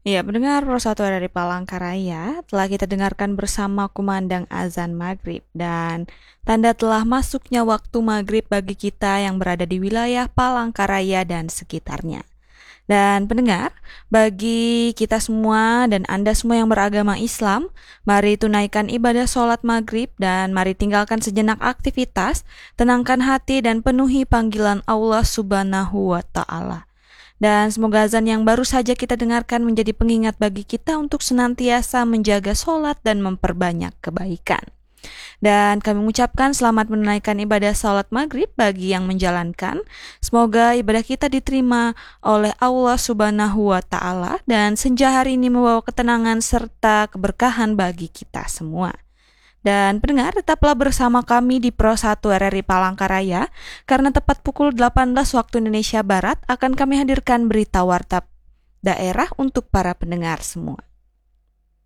Iya, pendengar Pro 1 dari Palangkaraya, telah kita dengarkan bersama kumandang azan maghrib dan tanda telah masuknya waktu maghrib bagi kita yang berada di wilayah Palangkaraya dan sekitarnya. Dan pendengar, bagi kita semua dan Anda semua yang beragama Islam, mari tunaikan ibadah sholat maghrib dan mari tinggalkan sejenak aktivitas, tenangkan hati dan penuhi panggilan Allah Subhanahu wa Ta'ala. Dan semoga azan yang baru saja kita dengarkan menjadi pengingat bagi kita untuk senantiasa menjaga sholat dan memperbanyak kebaikan. Dan kami mengucapkan selamat menunaikan ibadah sholat maghrib bagi yang menjalankan. Semoga ibadah kita diterima oleh Allah Subhanahu wa Ta'ala dan senja hari ini membawa ketenangan serta keberkahan bagi kita semua. Dan pendengar, tetaplah bersama kami di Pro 1 RRI Palangkaraya, karena tepat pukul 18 waktu Indonesia Barat akan kami hadirkan berita warta daerah untuk para pendengar semua.